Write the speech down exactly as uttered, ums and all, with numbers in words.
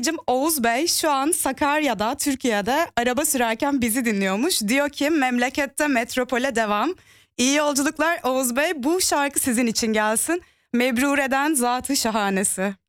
Cim Oğuz Bey şu an Sakarya'da, Türkiye'de araba sürerken bizi dinliyormuş. Diyor ki memlekette metropole devam. İyi yolculuklar Oğuz Bey. Bu şarkı sizin için gelsin. Mebrure'den Zat-ı Şahanesi.